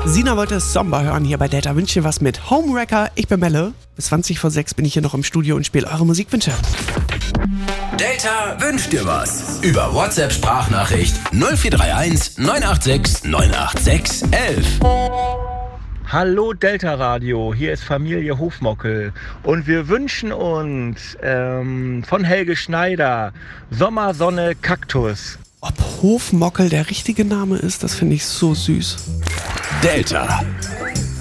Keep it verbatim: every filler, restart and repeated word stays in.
Sina wollte Somba hören hier bei Delta. Wünsche dir was mit Homewrecker. Ich bin Melle. Bis zwanzig vor sechs bin ich hier noch im Studio und spiele eure Musikwünsche. Delta wünscht dir was. Über WhatsApp-Sprachnachricht null vier drei eins neun acht sechs neun acht sechs elf. Hallo Delta Radio, hier ist Familie Hofmockel und wir wünschen uns ähm, von Helge Schneider Sommersonne Kaktus. Ob Hofmockel der richtige Name ist, das finde ich so süß. Delta.